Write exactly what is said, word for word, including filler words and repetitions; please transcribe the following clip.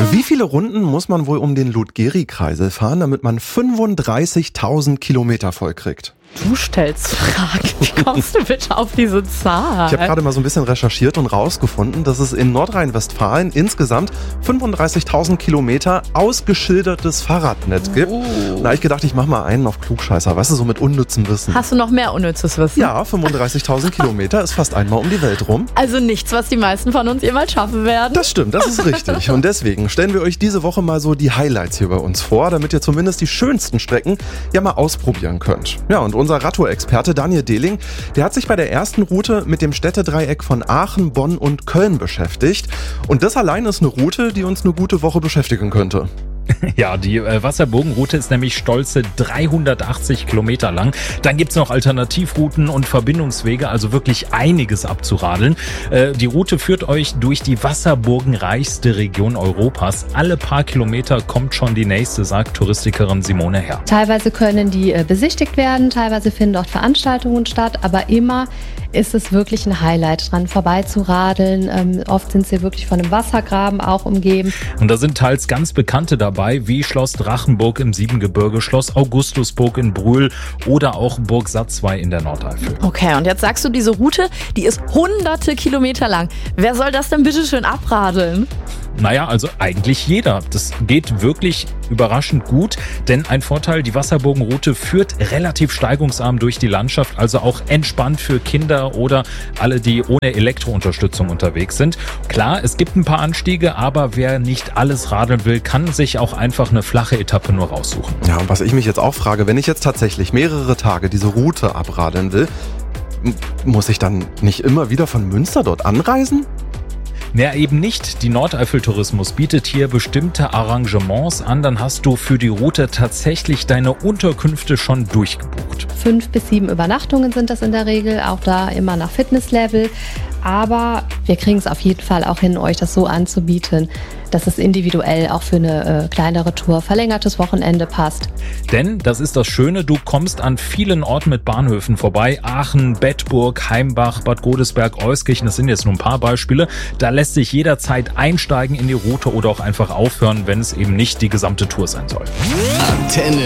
Wie viele Runden muss man wohl um den Ludgeri-Kreisel fahren, damit man fünfunddreißigtausend Kilometer voll kriegt? Du stellst Fragen. Wie kommst du bitte auf diese Zahl? Ich habe gerade mal so ein bisschen recherchiert und rausgefunden, dass es in Nordrhein-Westfalen insgesamt fünfunddreißigtausend Kilometer ausgeschildertes Fahrradnetz gibt. Oh. Da habe ich gedacht, ich mache mal einen auf Klugscheißer, weißt du, so mit unnützem Wissen. Hast du noch mehr unnützes Wissen? Ja, fünfunddreißigtausend Kilometer ist fast einmal um die Welt rum. Also nichts, was die meisten von uns jemals schaffen werden? Das stimmt, das ist richtig. Und deswegen stellen wir euch diese Woche mal so die Highlights hier bei uns vor, damit ihr zumindest die schönsten Strecken ja mal ausprobieren könnt. Ja, und unser Radtour-Experte Daniel Dehling, der hat sich bei der ersten Route mit dem Städtedreieck von Aachen, Bonn und Köln beschäftigt. Und das allein ist eine Route, die uns eine gute Woche beschäftigen könnte. Ja, die äh, Wasserburgenroute ist nämlich stolze dreihundertachtzig Kilometer lang. Dann gibt's noch Alternativrouten und Verbindungswege, also wirklich einiges abzuradeln. Äh, die Route führt euch durch die wasserburgenreichste Region Europas. Alle paar Kilometer kommt schon die nächste, sagt Touristikerin Simone Herr. Teilweise können die äh, besichtigt werden, teilweise finden dort Veranstaltungen statt, aber immer ist es wirklich ein Highlight, dran vorbeizuradeln. Ähm, oft sind sie wirklich von einem Wassergraben auch umgeben. Und da sind teils ganz Bekannte dabei, wie Schloss Drachenburg im Siebengebirge, Schloss Augustusburg in Brühl oder auch Burg Satzwey in der Nordeifel. Okay, und jetzt sagst du, diese Route, die ist hunderte Kilometer lang. Wer soll das denn bitte schön abradeln? Naja, also eigentlich jeder. Das geht wirklich überraschend gut, denn ein Vorteil, die Wasserburgenroute führt relativ steigungsarm durch die Landschaft, also auch entspannt für Kinder oder alle, die ohne Elektrounterstützung unterwegs sind. Klar, es gibt ein paar Anstiege, aber wer nicht alles radeln will, kann sich auch einfach eine flache Etappe nur raussuchen. Ja, und was ich mich jetzt auch frage, wenn ich jetzt tatsächlich mehrere Tage diese Route abradeln will, muss ich dann nicht immer wieder von Münster dort anreisen? Ja, eben nicht. Die Nordeifel-Tourismus bietet hier bestimmte Arrangements an. Dann hast du für die Route tatsächlich deine Unterkünfte schon durchgebucht. Fünf bis sieben Übernachtungen sind das in der Regel, auch da immer nach Fitnesslevel. Aber wir kriegen es auf jeden Fall auch hin, euch das so anzubieten, dass es individuell auch für eine äh, kleinere Tour, verlängertes Wochenende passt. Denn, das ist das Schöne, du kommst an vielen Orten mit Bahnhöfen vorbei. Aachen, Bedburg, Heimbach, Bad Godesberg, Euskirchen, das sind jetzt nur ein paar Beispiele. Da lässt sich jederzeit einsteigen in die Route oder auch einfach aufhören, wenn es eben nicht die gesamte Tour sein soll. Antenne.